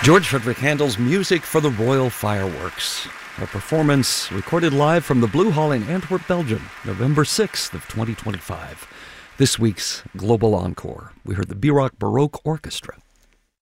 George Frederick Handel's music for the Royal Fireworks, a performance recorded live from the Blue Hall in Antwerp, Belgium, November 6th of 2025. This week's Global Encore, we heard the Bierock Baroque Orchestra.